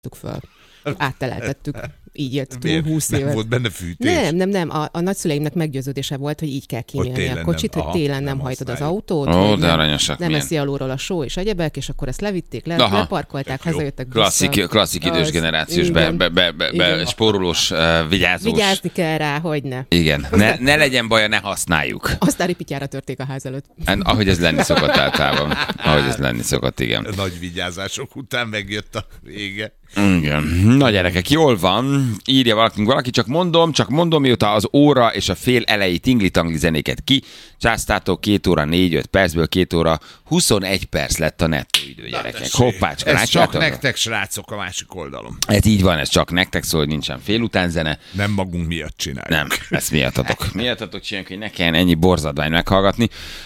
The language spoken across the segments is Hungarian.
föl. Átteleltettük. Így jött túl 20 évet. Nem volt benne fűtés? Nem. A nagyszüleimnek meggyőződése volt, hogy így kell kímélni a kocsit, hogy télen nem hajtod az autót. Ó, de aranyosak. Nem eszi alulról a só és egyebek, és akkor ezt levitték, leparkolták, hazajöttek vissza. Klasszik idős generációs, spórolós, vigyázós. Vigyázni kell rá, hogy ne. Igen, ne legyen baja, ne használjuk. Aztán ripityára törték a ház előtt. Ahogy ez lenni szokott általában. Ahogy ez lenni szokott, igen. Nagy vigyázások után megjött a vége. Igen. Na gyerekek, jól van, írja valaki, csak mondom, mióta az óra és a fél elejé tingli-tangli zenéket császtátok, 2 óra 4-5 percből 2 óra 21 perc lett a nettó idő, gyerekek. Hoppácska, ez csak nektek, srácok, a másik oldalon. Ez így van, ez csak nektek szól, hogy nincsen félután zene. Nem magunk miatt csináljuk. Nem, ezt miattatok. Miattatok csináljuk, hogy ne kelljen ennyi borzadvány meghallgatni.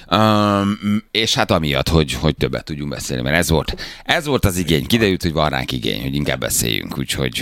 És hát amiatt, hogy többet tudjunk beszélni, mert ez volt az igény. Kiderült, hogy van ránk igény, hogy inkább beszéljünk, úgyhogy...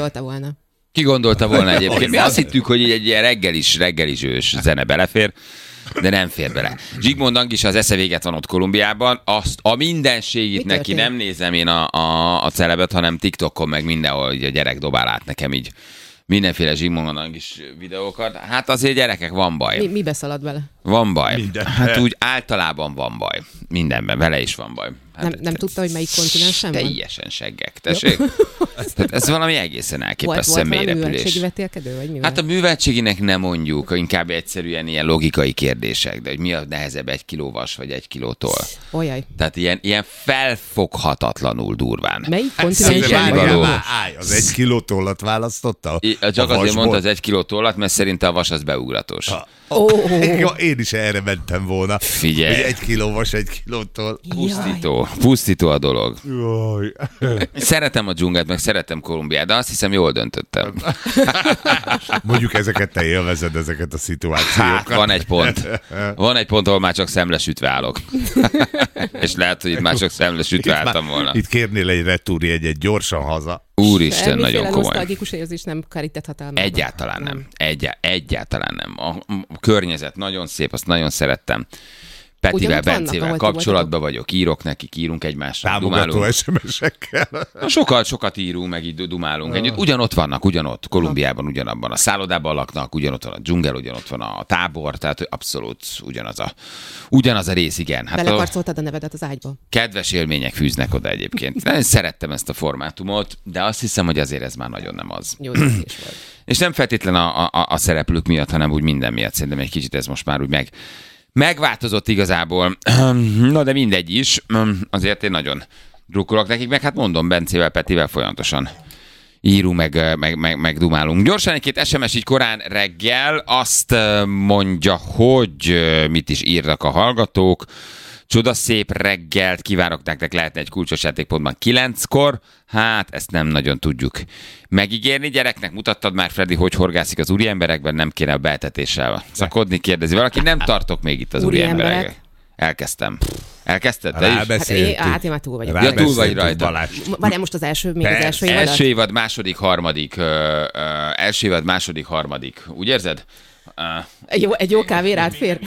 Ki gondolta volna egyébként? Mi azt hittük, hogy egy ilyen reggelis ős zene belefér, de nem fér bele. Zsigmond Angis az esze véget van ott Kolumbiában, azt a mindenségit neki nem nézem én a celebet, hanem TikTokon meg mindenhol, hogy a gyerek dobál át nekem így mindenféle Zsigmond Angis videókat. Hát azért gyerekek, van baj. Mi beszalad vele? Van baj. Hát úgy általában van baj. Mindenben, vele is van baj. Hát nem tudta, hogy melyik kontinensen van? Teljesen seggek, tessék. Ez valami egészen elképesztően mély repülés. Volt műveltségi vetélkedő, vagy mi? Hát a műveltséginek nem mondjuk, inkább egyszerűen ilyen logikai kérdések, de hogy mi a nehezebb, 1 kiló vas vagy 1 kiló toll. Olyaj. Tehát ilyen felfoghatatlanul durván. Melyik kontinensen van? Az 1 kiló tollat választotta? Csak azért mondta az 1 kiló tollat, mert szerinte a vas az beugratos. Én is erre mentem volna. Figyelj. Hogy 1 kiló vas, 1 kiló toll. Pusztító a dolog. Jaj. Szeretem a dzsungelt, meg szeretem Kolumbiát, de azt hiszem jól döntöttem. Mondjuk ezeket te élvezed, ezeket a szituációkat. Hát, van egy pont. Van egy pont, ahol már csak szemlesütve állok. És lehet, hogy itt már csak szemlesütve álltam volna. Itt kérnél egy retúrjegyet gyorsan haza. Úristen, nagyon komoly. Nosztalgikus érzés nem kerített hatalmába. Egyáltalán nem. Egyáltalán nem. A környezet nagyon szép, azt nagyon szerettem. Petivel, Bencével kapcsolatban vagyok, írok nekik, írunk egymásra. Támogató SMS-ekkel. Sokat írunk, meg így dumálunk együtt. Ugyanott, Kolumbiában ugyanabban a szállodában laknak, ugyanott van a dzsungel, ugyanott van a tábor, tehát abszolút ugyanaz a rész, igen. Hát belekarcoltad a nevedet az ágyba. Kedves élmények fűznek oda egyébként. Nagyon szerettem ezt a formátumot, de azt hiszem, hogy azért ez már nagyon nem az. Jó döntés volt. És nem feltétlen a szereplők miatt, hanem úgy minden miatt. Szerintem egy kicsit ez most már úgy megváltozott igazából. Na de mindegy is. Azért én nagyon drukkolok nekik, meg hát mondom, Bencével, Petivel folyamatosan írunk, meg dumálunk. Gyorsan egy-két SMS így korán reggel azt mondja, hogy mit is írnak a hallgatók. Csodaszép reggelt kívánok nektek, lehetne egy kulcsos játékpontban 9-kor. Hát, ezt nem nagyon tudjuk megígérni. Gyereknek mutattad már, Freddy, hogy horgászik az úriemberekben, nem kéne a beeltetéssel szakodni, kérdezi valaki. Nem tartok még itt az úriemberek. Elkezdtem. Elkezdted? Te is? Hát én már túl vagyok. Ja, túl vagy rajta. Várjál, most az első évad? Első évad, második, harmadik. Első évad, második, harmadik. Úgy érzed? Egy jó kávé rád fér?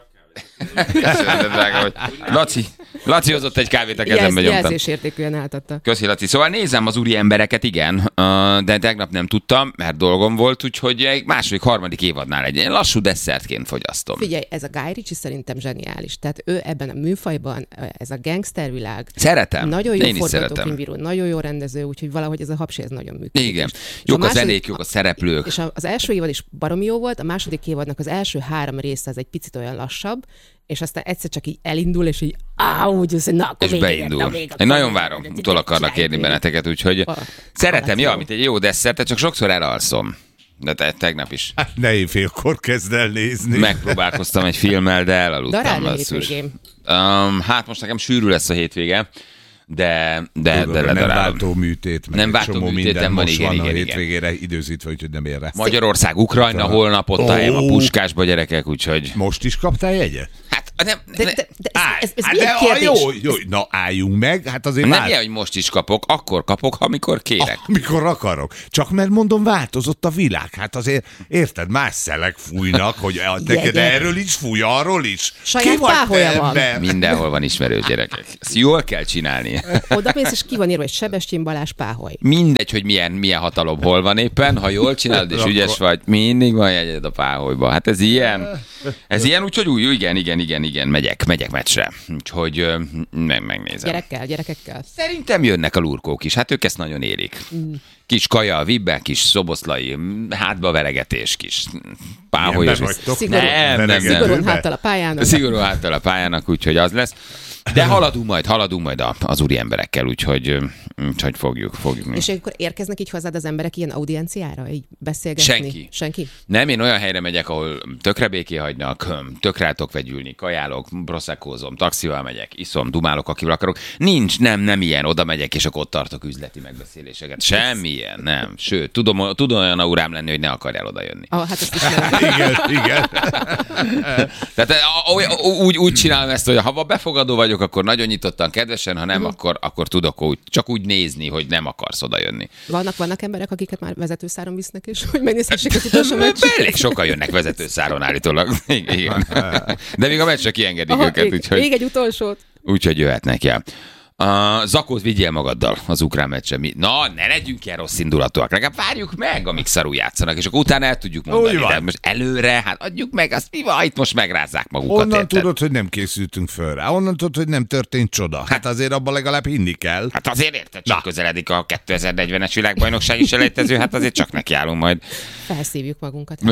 Laci hozott egy kávét a kezembe, nyomtam. Jelzésértékűen átadta. Köszi, Laci. Szóval nézem az úri embereket, igen, de tegnap nem tudtam, mert dolgom volt, úgyhogy egy második, harmadik évadnál egy lassú desszertként fogyasztom. Figyelj, ez a Guy Ritchie szerintem zseniális. Tehát ő ebben a műfajban, ez a gangstervilág. Szeretem. Nagyon jó forgatókönyvíró, nagyon jó rendező, úgyhogy valahogy ez a hapsi ez nagyon működik. Igen. Jók a zenék, jók a szereplők. És az első évad is baromi jó volt, a második évadnak az első 3 része az egy picit olyan lassabb, és aztán egyszer csak így elindul, és így és beindul. Én nagyon várom, utol akarnak érni benneteket, úgyhogy szeretem, mint egy jó desszertet, csak sokszor elalszom. De tegnap is. Hát ne éjfélkor kezd el nézni. Megpróbálkoztam egy filmmel, de elaludtam. Hát most nekem sűrű lesz a hétvége. De nem váltó műtét, meg nem váltó műtétem van, igen, igen. A hétvégére időzítve, úgyhogy nem ér rá. Magyarország, Ukrajna, holnap ott a Puskásba, gyerekek, úgyhogy... Most is kaptál jegyet? Hát Ez milyen kérdés? Jó, na álljunk meg, hát azért Nem ilyen, hogy most is kapok, akkor kapok, amikor kérek. amikor akarok. Csak mert mondom, változott a világ. Hát azért, érted, más szelek fújnak, hogy neked erről is fúj, arról is. Saját páholya van. Mindenhol van ismerős gyerekek. Ezt jól kell csinálni. Oda mész, és ki van írva, hogy Sebestyén Balázs páholy. Mindegy, hogy milyen hatalom hol van éppen, ha jól csinálod és ügyes vagy, mindig van jegyed a páholyba. Hát ez ilyen, úgyhogy igen, megyek meccsre. Úgyhogy megnézem. Gyerekekkel. Szerintem jönnek a lurkók is, hát ők ezt nagyon élik. Kis kaja a vibben, kis szoboszlai, hátba veregetés, kis páholyos. Szigorúan háttal a pályának. Szigorúan háttal a pályának, úgyhogy az lesz. De haladunk majd az úri emberekkel, úgyhogy fogjuk. És akkor érkeznek így hozzád az emberek ilyen audienciára, így beszélgetni? Senki? Nem, én olyan helyre megyek, ahol tökre béké hagynak, tökre el tudok vegyülni, kajálok, proszekózom, taxival megyek, iszom, dumálok, akivel akarok. Nincs, nem ilyen, oda megyek, és akkor ott tartok üzleti megbeszéléseket. Semmilyen, nem. Sőt, tudom olyan aurám lenni, hogy ne akarjál oda jönni. Hát ezt ismerem. Igen. Tehát úgy csinálom ezt, hogy ha befogadó vagyok, akkor nagyon nyitottan, kedvesen, ha nem, akkor tudok csak úgy nézni, hogy nem akarsz oda jönni. Vannak emberek, akiket már vezetőszáron visznek, és hogy megnézhessék az utolsó meccset? Elég sokan jönnek vezetőszáron állítólag. Igen. De még a meccsre kiengedik őket. Még egy utolsót. Úgyhogy jöhetnek el. Zakót vigyél magaddal az ukrán meccse. Na, ne legyünk ilyen rossz indulatúak. Legalább várjuk meg, amíg szarul játszanak, és akkor utána el tudjuk mondani. De most előre, hát adjuk meg, azt mi van, itt most megrázzák magukat. Onnan tudod, hogy nem készültünk föl rá. Onnan tudod, hogy nem történt csoda. Hát azért abban legalább hinni kell. Hát azért érted, csak közeledik a 2040-es világbajnokság is elejtező, hát azért csak nekiállunk majd. Felszívjuk magunkat.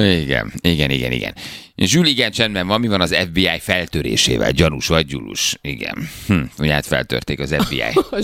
Igen. Zsül, igen, csendben van, mi van az FBI feltörésével? Gyanús vagy gyulus? Igen. Ugye hát feltörték az FBI.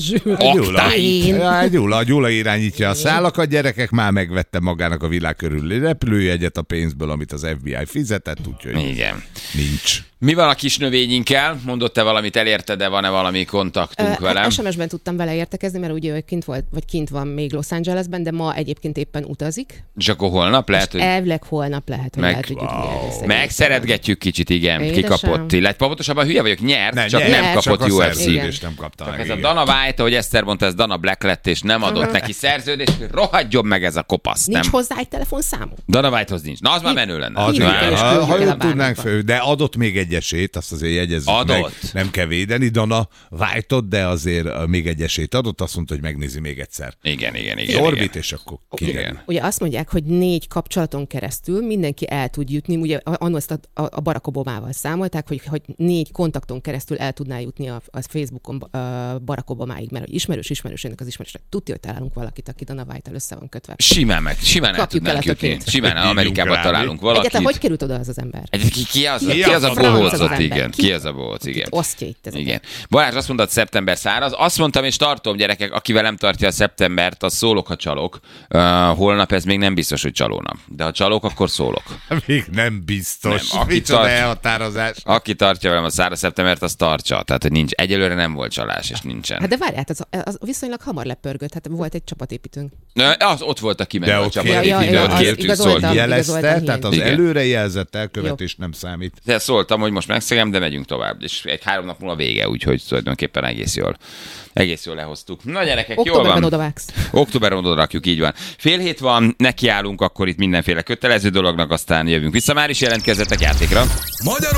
A Gyula irányítja a szálakat, gyerekek, már megvette magának a világ körüli repülőjegyet a pénzből, amit az FBI fizetett, úgyhogy nincs. Mi van a kis növényinkkel? Mondott-e valamit, elérte, de van-e valami kontaktunk velem? SMS-ben tudtam vele értekezni, mert ugye kint van még Los Angelesben, de ma egyébként éppen utazik. És akkor holnap lehet, hogy... Elvileg holnap lehet, hogy el tudjuk megszeretgetjük kicsit, igen. Édesem. Kikapott. Illetve pontosabban hülye vagyok, nyert, csak nem kapott UFC. És nem kapta meg. Ez a Dana White, ahogy Eszter mondta, ez Dana Black lett, és nem adott neki szerződést, rohadjon meg ez a kopasz. Nincs hozzá egy telefonszámom. Dana Whitehoz nincs. Na, az már menő lenne. Ha jól tudnánk föl, de adott még egy esélyt, azt azért jegyezzük meg. Nem kell védeni Dana White-ot, de azért még egy esélyt adott, azt mondta, hogy megnézi még egyszer. Igen. Orbit, és akkor kiderül. Ugye azt mondják, hogy 4 kapcsolaton keresztül mindenki el tud jutni, ugye annól ezt a Barack Obamával számolták, hogy 4 kontakton keresztül el tudná jutni a Facebookon Barack Obamáig, mert hogy ismerősének az ismerősnek tudja, hogy találunk valakit, aki Dana White-tel össze van kötve. Simán el tudnánk jutni. Simán Amerikában találunk valakit. Egyáltalán hogy került oda az az ember? Ki az a bohócot, igen. Ki az a bohóc, igen. Osztja itt ez. Igen. Balázs azt mondta, szeptember száraz. Azt mondtam és tartom, gyerekek, akivel nem tartja a szeptembert, az szólok, ha csalok. Holnap ez még nem biztos, hogy csalónap. De ha csalok, akkor szólok. Még nem biztos. Micsoda elhatározás. Aki tartja velem a száraz szeptembert, az tartsa. Tehát, hogy nincs. Egyelőre nem volt csalás, és nincsen. Hát de várjál, az viszonylag hamar lepörgött. Hát volt egy csapatépítőnk. Az ott volt, aki ment a csapatépítő. Ott kértünk szólni. Jelezte, tehát az előrejelzett elkövetés nem számít. De szóltam, hogy most megszegem, de megyünk tovább. És 3 nap múlva vége, úgyhogy tulajdonképpen egész jól lehoztuk. Na gyerekek, jól van. Odavágsz. Októberben oda rakjuk, így van. Fél hét van, nekiállunk akkor itt mindenféle kötelező dolognak, aztán jövünk vissza. Már is jelentkezzetek játékra.